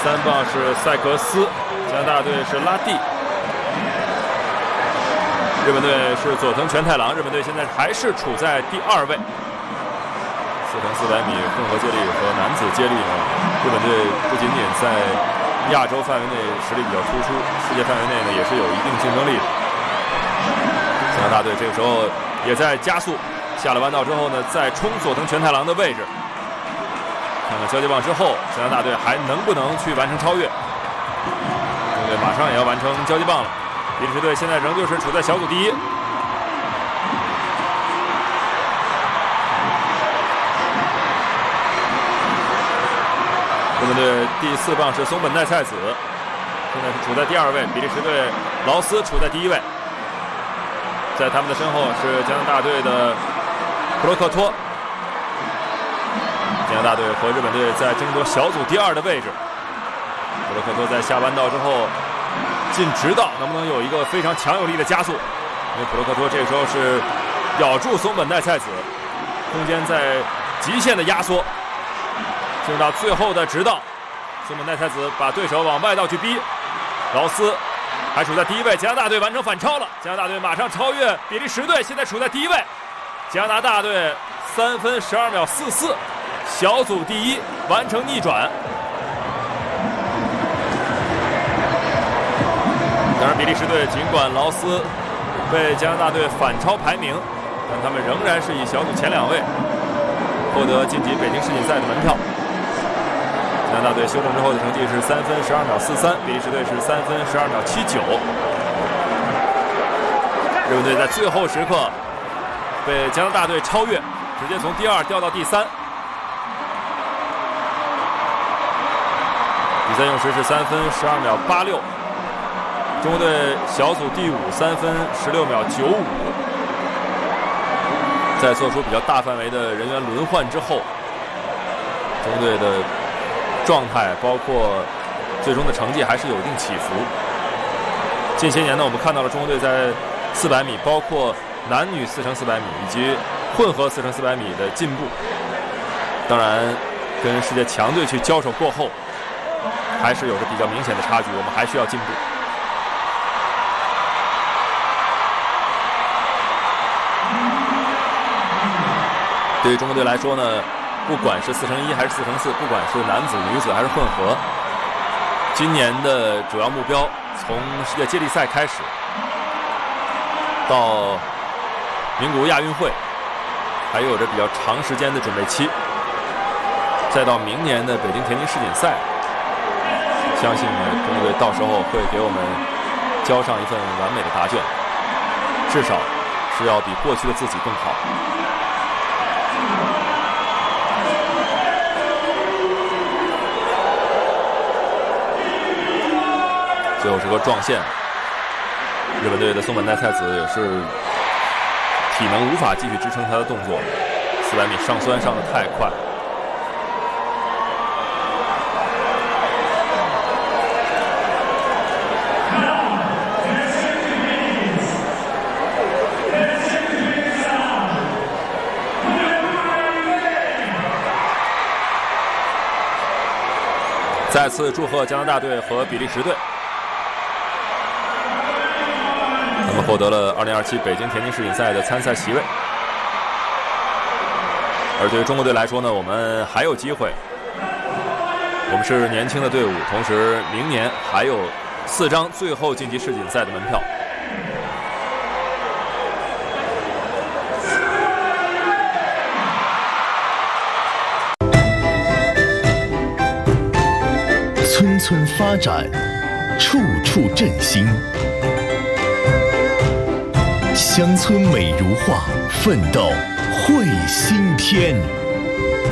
3棒是塞克斯，加拿大队是拉蒂。日本队是佐藤全太郎，日本队现在还是处在第2位。4×400米混合接力和男子接力呢，日本队不仅仅在亚洲范围内实力比较突出，世界范围内呢也是有一定竞争力的。加拿大队这个时候也在加速，下了弯道之后呢，再冲佐藤全太郎的位置。看看交接棒之后，加拿大队还能不能去完成超越？中国队马上也要完成交接棒了。比利时队现在仍旧是处在小组第1。日本队第4棒是松本奈菜子，现在是处在第2位。比利时队劳斯处在第1位，在他们的身后是加拿大队的普洛克托。加拿大队和日本队在争夺小组第2的位置。普洛克托在下弯道之后进直道，能不能有一个非常强有力的加速？因为普洛克托这个时候是咬住松本奈菜子，空间在极限的压缩，进入到最后的直道。松本奈菜子把对手往外道去逼，劳斯还处在第1位。加拿大队完成反超了，加拿大队马上超越比利时队，现在处在第1位。加拿大队3分12秒44，小组第1，完成逆转。当然，比利时队尽管劳斯被加拿大队反超排名，但他们仍然是以小组前2位获得晋级北京世锦赛的门票。加拿大队修正之后的成绩是3分12秒43，比利时队是3分12秒79。日本队在最后时刻被加拿大队超越，直接从第2掉到第3。比赛用时是3分12秒86。中国队小组第5，3分16秒95。在做出比较大范围的人员轮换之后，中国队的状态包括最终的成绩还是有一定起伏。近些年呢，我们看到了中国队在400米，包括男女4×400米以及混合4×400米的进步。当然，跟世界强队去交手过后，还是有着比较明显的差距，我们还需要进步。对于中国队来说呢，不管是4×1还是4×4，不管是男子、女子还是混合，今年的主要目标从世界接力赛开始，到名古屋亚运会，还有着比较长时间的准备期，再到明年的北京田径世锦赛，相信呢，中国队到时候会给我们交上一份完美的答卷，至少是要比过去的自己更好。最后是个撞线，日本队的松本奈菜子也是体能无法继续支撑他的动作，400米上酸上的太快。再次祝贺加拿大队和比利时队，他们获得了2027北京田径世锦赛的参赛席位。而对于中国队来说呢，我们还有机会，我们是年轻的队伍，同时明年还有4张最后晋级世锦赛的门票。 村村发展，处处振兴。乡村美如画，奋斗绘新天。